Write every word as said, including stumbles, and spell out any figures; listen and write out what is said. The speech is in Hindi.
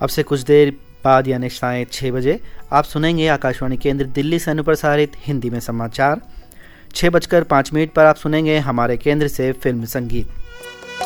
अब से कुछ देर बाद यानी शायद छः बजे आप सुनेंगे आकाशवाणी केंद्र दिल्ली से अनुप्रसारित हिंदी में समाचार। छः बजकर पाँच मिनट पर आप सुनेंगे हमारे केंद्र से फिल्म संगीत।